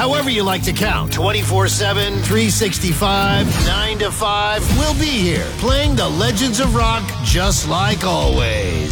However you like to count, 24/7, 365, 9 to 5, we'll be here, playing the legends of rock just like always.